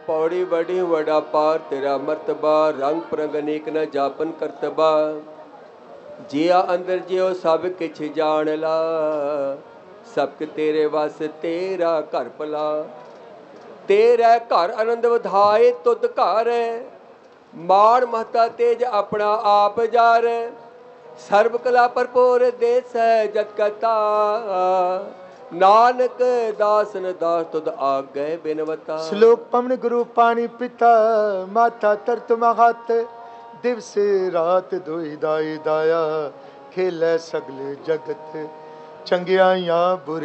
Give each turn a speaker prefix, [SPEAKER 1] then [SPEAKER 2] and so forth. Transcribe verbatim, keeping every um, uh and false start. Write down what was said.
[SPEAKER 1] पौड़ी बड़ी वड़ा पार तेरा मर्तबा, रंग परंग अनेक न जापन करतबा। जिया अंदर जियो सब किछ जान ला, सबक तेरे वस तेरा घर भला। तेरा घर आनंद वधाए तुद घर, मान महता तेज अपना आप जार। सर्व कला भरपूर देस है जत कता, नानक दासन दास तुद आगे बिनवता।
[SPEAKER 2] श्लोक पवन गुरु पानी पिता, माथा तरत महत। दिवस रात दोई दाई दाया, खेलै सगले जगत। चंगियाइयां बुरे